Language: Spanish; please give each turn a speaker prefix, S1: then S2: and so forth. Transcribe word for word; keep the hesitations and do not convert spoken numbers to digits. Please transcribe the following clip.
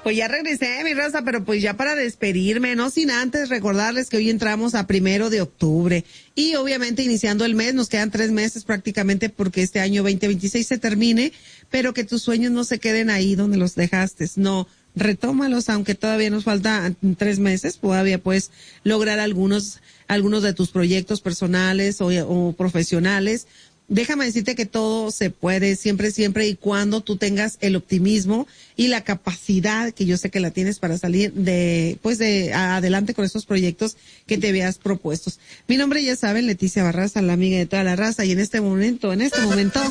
S1: Pues ya regresé, mi raza, pero pues ya para despedirme, no sin antes recordarles que hoy entramos a primero de octubre y obviamente iniciando el mes, nos quedan tres meses prácticamente porque este año veinte veintiséis se termine, pero que tus sueños no se queden ahí donde los dejaste, no, retómalos, aunque todavía nos falta tres meses, todavía puedes lograr algunos, algunos de tus proyectos personales o, o profesionales. Déjame decirte que todo se puede siempre, siempre y cuando tú tengas el optimismo y la capacidad, que yo sé que la tienes para salir de, pues de adelante con esos proyectos que te habías propuestos. Mi nombre ya saben, Leticia Barraza, la amiga de toda la raza, y en este momento, en este momento,